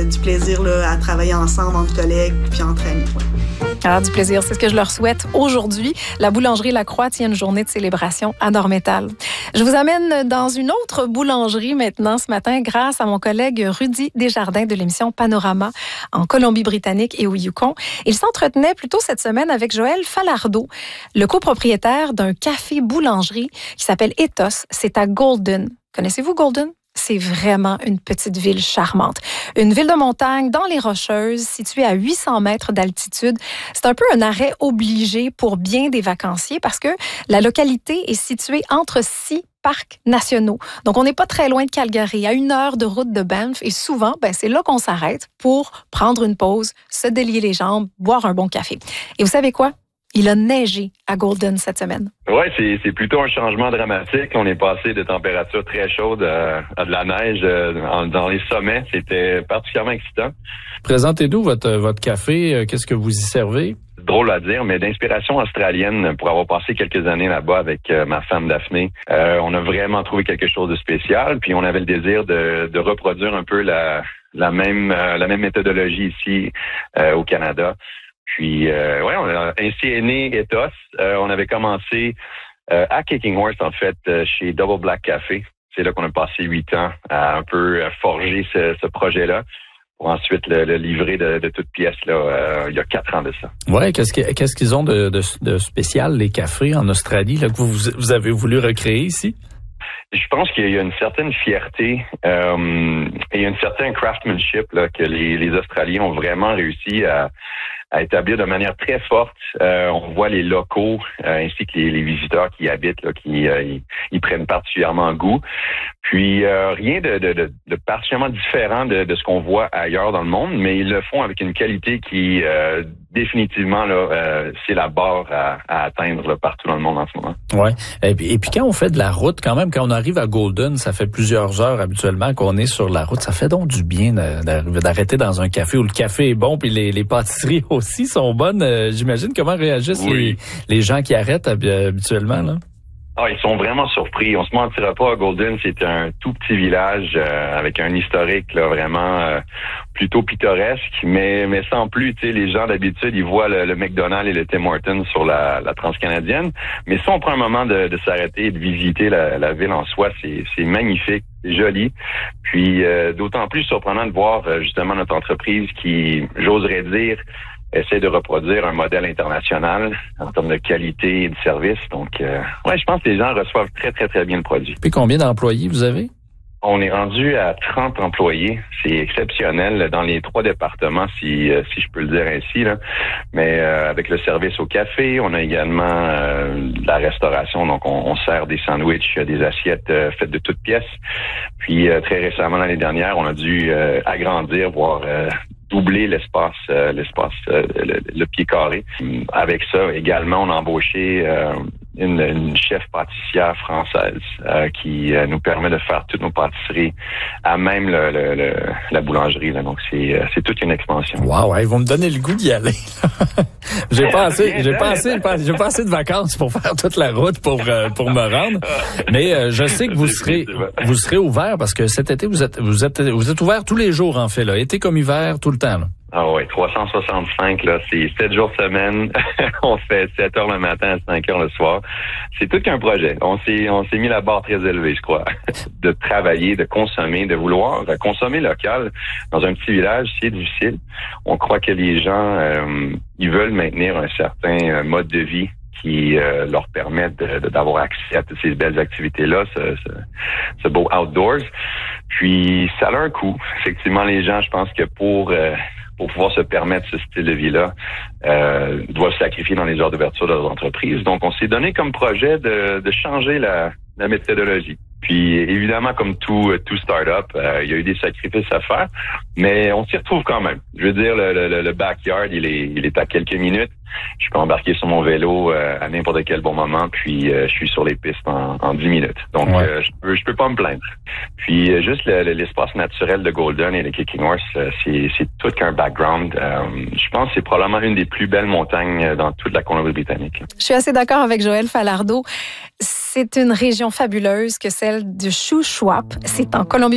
du plaisir là, à travailler ensemble entre collègues puis entre amis. Ouais. Ah, du plaisir, c'est ce que je leur souhaite aujourd'hui. La boulangerie La Croix tient une journée de célébration à Dormétal. Je vous amène dans une autre boulangerie maintenant ce matin grâce à mon collègue Rudy Desjardins de l'émission Panorama en Colombie-Britannique et au Yukon. Il s'entretenait plutôt cette semaine avec Joël Falardeau, le copropriétaire d'un café-boulangerie qui s'appelle Ethos. C'est à Golden. Connaissez-vous Golden? C'est vraiment une petite ville charmante. Une ville de montagne dans les Rocheuses, située à 800 mètres d'altitude. C'est un peu un arrêt obligé pour bien des vacanciers parce que la localité est située entre 6 parcs nationaux. Donc, on n'est pas très loin de Calgary, à 1 heure de route de Banff. Et souvent, c'est là qu'on s'arrête pour prendre une pause, se délier les jambes, boire un bon café. Et vous savez quoi? Il a neigé à Golden cette semaine. Oui, c'est plutôt un changement dramatique. On est passé de températures très chaudes à de la neige dans les sommets. C'était particulièrement excitant. Présentez-nous votre café. Qu'est-ce que vous y servez? Drôle à dire, mais d'inspiration australienne pour avoir passé quelques années là-bas avec ma femme Daphné. On a vraiment trouvé quelque chose de spécial. Puis on avait le désir de reproduire un peu la même méthodologie ici au Canada. Puis, on a ainsi est né Ethos. On avait commencé à Kicking Horse, en fait, chez Double Black Café. C'est là qu'on a passé 8 ans à un peu forger ce projet-là pour ensuite le livrer de toutes pièces là, il y a 4 ans de ça. Ouais, qu'est-ce qu'ils ont de spécial, les cafés en Australie, là, que vous avez voulu recréer ici? Je pense qu'il y a une certaine fierté et un certain craftsmanship là, que les Australiens ont vraiment réussi à établir de manière très forte. On voit les locaux ainsi que les visiteurs qui y habitent, là, qui y prennent particulièrement goût. Puis rien de particulièrement différent de ce qu'on voit ailleurs dans le monde, mais ils le font avec une qualité qui définitivement là, c'est la barre à atteindre là, partout dans le monde en ce moment. Ouais. Et puis quand on fait de la route, quand même, quand on arrive à Golden, ça fait plusieurs heures habituellement qu'on est sur la route. Ça fait donc du bien d'arrêter dans un café où le café est bon, puis les pâtisseries aussi sont bonnes. J'imagine comment réagissent les gens qui arrêtent habituellement là. Ah, ils sont vraiment surpris. On se mentira pas, Golden, c'est un tout petit village avec un historique là vraiment plutôt pittoresque, mais sans plus. Tu sais, les gens d'habitude, ils voient le McDonald's et le Tim Hortons sur la transcanadienne. Mais si on prend un moment de s'arrêter et de visiter la ville en soi, c'est magnifique, c'est joli. Puis d'autant plus surprenant de voir justement notre entreprise qui, j'oserais dire, essaie de reproduire un modèle international en termes de qualité et de service. Donc, je pense que les gens reçoivent très, très, très bien le produit. Puis combien d'employés vous avez? On est rendu à 30 employés. C'est exceptionnel dans les 3 départements, si je peux le dire ainsi, là. Mais avec le service au café, on a également la restauration. Donc, on sert des sandwichs, des assiettes faites de toutes pièces. Puis, très récemment, l'année dernière, on a dû agrandir, voire doubler l'espace, le pied carré. Avec ça, également, on a embauché une chef pâtissière française qui nous permet de faire toutes nos pâtisseries à même la boulangerie. Là. Donc, c'est toute une expansion. Wow, ils vont me donner le goût d'y aller. J'ai pas assez de vacances pour faire toute la route pour me rendre. Mais je sais que vous serez ouvert parce que cet été, vous êtes ouvert tous les jours, en fait, là. Été comme hiver, tout le temps, là. Ah oui, 365, là, c'est 7 jours semaine. On fait 7 heures le matin à 5 heures le soir. C'est tout qu'un projet. On s'est mis la barre très élevée, je crois. De travailler, de consommer, de vouloir consommer local dans un petit village, c'est difficile. On croit que les gens, ils veulent maintenir un certain mode de vie qui leur permettent d'avoir accès à toutes ces belles activités-là, ce beau outdoors. Puis, ça a un coût. Effectivement, les gens, je pense que pour pouvoir se permettre ce style de vie-là, doivent sacrifier dans les heures d'ouverture de leurs entreprises. Donc, on s'est donné comme projet de changer la méthodologie. Puis, évidemment, comme tout start-up, il y a eu des sacrifices à faire, mais on s'y retrouve quand même. Je veux dire, le backyard, il est à quelques minutes. Je peux embarquer sur mon vélo à n'importe quel bon moment, puis je suis sur les pistes en 10 minutes. Donc, je peux pas me plaindre. Puis, juste l'espace naturel de Golden et de Kicking Horse, c'est tout qu'un background. Je pense que c'est probablement une des plus belles montagnes dans toute la Colombie-Britannique. Je suis assez d'accord avec Joël Falardeau. C'est une région fabuleuse que celle de Shuswap. C'est en Colombie.